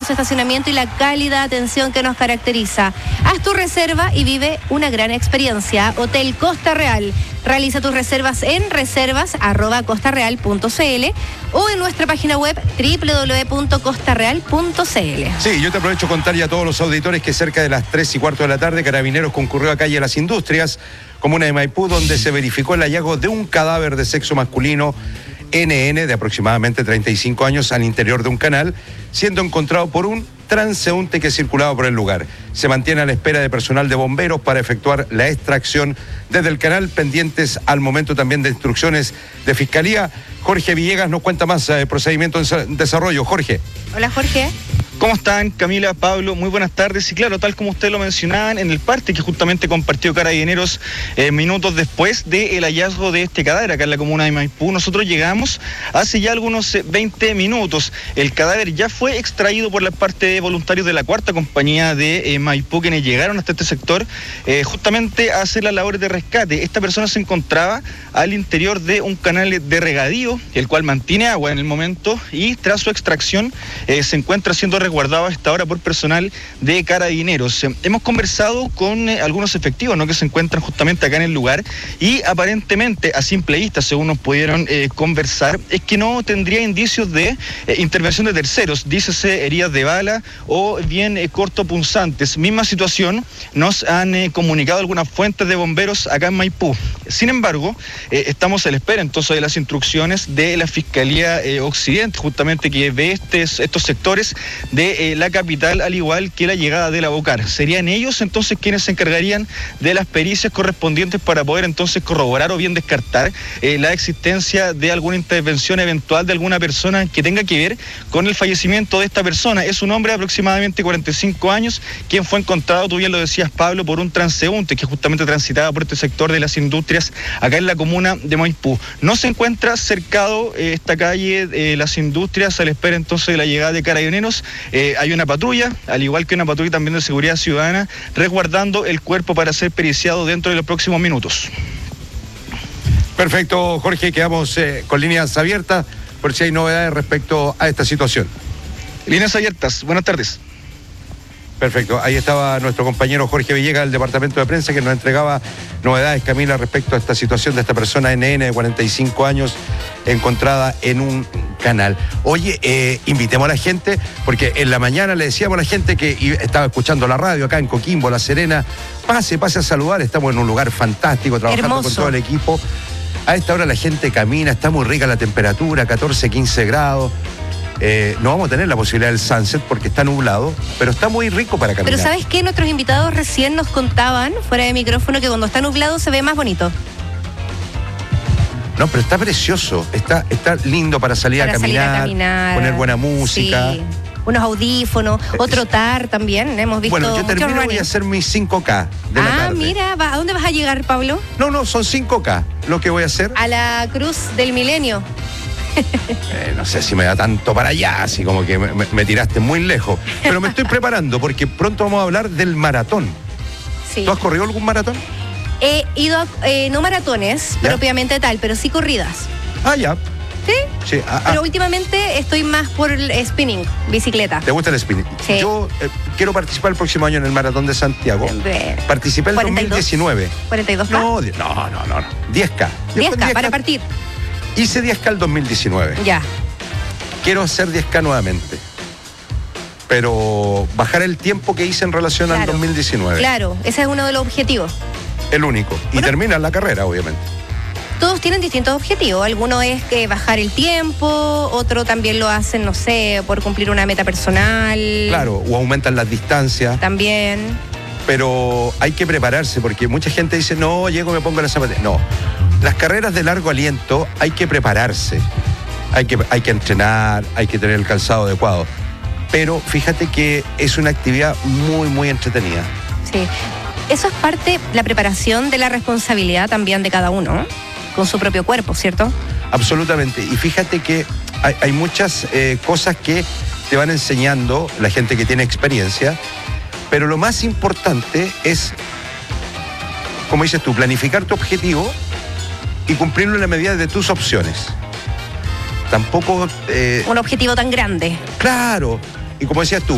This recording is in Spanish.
su estacionamiento y la cálida atención que nos caracteriza. Haz tu reserva y vive una gran experiencia. Hotel Costa Real. Realiza tus reservas en reservas@costareal.cl o en nuestra página web www.costareal.cl. Sí, yo te aprovecho a contar ya a todos los auditores que cerca de las 3:15 de la tarde, Carabineros concurrió a calle Las Industrias, comuna de Maipú, donde se verificó el hallazgo de un cadáver de sexo masculino NN de aproximadamente 35 años al interior de un canal, siendo encontrado por un transeúnte que circulaba por el lugar. Se mantiene a la espera de personal de bomberos para efectuar la extracción desde el canal, pendientes al momento también de instrucciones de Fiscalía. Jorge Villegas nos cuenta más procedimiento en desarrollo. Jorge. Hola, Jorge. ¿Cómo están, Camila, Pablo? Muy buenas tardes. Y claro, tal como ustedes lo mencionaban, en el parte que justamente compartió Carabineros minutos después del hallazgo de este cadáver acá en la comuna de Maipú, nosotros llegamos hace ya algunos 20 minutos. El cadáver ya fue extraído por la parte de voluntarios de la cuarta compañía de Maipú, quienes llegaron hasta este sector justamente a hacer las labores de rescate. Esta persona se encontraba al interior de un canal de regadío, el cual mantiene agua en el momento, y tras su extracción se encuentra siendo resguardado a esta hora por personal de Carabineros. Hemos conversado con algunos efectivos, ¿no?, que se encuentran justamente acá en el lugar, y aparentemente a simple vista, según nos pudieron conversar, es que no tendría indicios de intervención de terceros, dícese heridas de bala o bien cortopunzantes. Misma situación nos han comunicado algunas fuentes de bomberos acá en Maipú. Sin embargo, estamos a la espera entonces de las instrucciones de la Fiscalía Occidente, justamente que ve estos sectores de la capital, al igual que la llegada de la Bocar. Serían ellos entonces quienes se encargarían de las pericias correspondientes para poder entonces corroborar o bien descartar la existencia de alguna intervención eventual de alguna persona que tenga que ver con el fallecimiento de esta persona. Es un hombre de aproximadamente 45 años, quien fue encontrado, tú bien lo decías, Pablo, por un transeúnte que justamente transitaba por este sector de Las Industrias acá en la comuna de Maipú. No se encuentra cercado esta calle Las Industrias a la espera entonces de la llegada de Carabineros. Hay una patrulla, al igual que una patrulla también de seguridad ciudadana, resguardando el cuerpo para ser periciado dentro de los próximos minutos. Perfecto, Jorge, quedamos con líneas abiertas por si hay novedades respecto a esta situación. Líneas abiertas, buenas tardes. Perfecto, ahí estaba nuestro compañero Jorge Villegas del Departamento de Prensa, que nos entregaba novedades, Camila, respecto a esta situación de esta persona NN de 45 años encontrada en un canal. Oye, invitemos a la gente, porque en la mañana le decíamos a la gente que estaba escuchando la radio acá en Coquimbo, La Serena, pase a saludar, estamos en un lugar fantástico, trabajando hermoso con todo el equipo. A esta hora la gente camina, está muy rica la temperatura, 14, 15 grados. No vamos a tener la posibilidad del sunset porque está nublado, pero está muy rico para caminar. Pero ¿sabes qué? Nuestros invitados recién nos contaban, fuera de micrófono, que cuando está nublado se ve más bonito. No, pero está precioso, está lindo para salir a caminar, poner buena música. Sí. Unos audífonos, o trotar también, hemos visto. Bueno, yo termino y voy a hacer mis 5K de la tarde. Mira, ¿a dónde vas a llegar, Pablo? No, son 5K lo que voy a hacer. A la Cruz del Milenio. No sé si me da tanto para allá, así como que me tiraste muy lejos. Pero me estoy preparando porque pronto vamos a hablar del maratón. Sí. ¿Tú has corrido algún maratón? He ido a, no maratones propiamente tal, pero sí corridas. Ah, ya. Sí. Pero últimamente estoy más por el spinning, bicicleta. ¿Te gusta el spinning? Sí. Yo quiero participar el próximo año en el maratón de Santiago. Participé en el 2019. ¿42K? No. 10K. 10K para partir. Hice 10K el 2019. Ya. Quiero hacer 10K nuevamente. Pero bajar el tiempo que hice en relación al 2019. Claro, ese es uno de los objetivos. El único. Y terminar la carrera, obviamente. Todos tienen distintos objetivos. Alguno es bajar el tiempo, otro también lo hacen, no sé, por cumplir una meta personal. Claro, o aumentan las distancias. También. Pero hay que prepararse, porque mucha gente dice, no, llego, me pongo las zapatillas. No, las carreras de largo aliento hay que prepararse. Hay que entrenar, hay que tener el calzado adecuado. Pero fíjate que es una actividad muy, muy entretenida. Sí. Eso es parte de la preparación de la responsabilidad también de cada uno, ¿no? Con su propio cuerpo, ¿cierto? Absolutamente. Y fíjate que hay muchas cosas que te van enseñando la gente que tiene experiencia, pero lo más importante es, como dices tú, planificar tu objetivo y cumplirlo en la medida de tus opciones. Tampoco... un objetivo tan grande. Claro. Y como decías tú,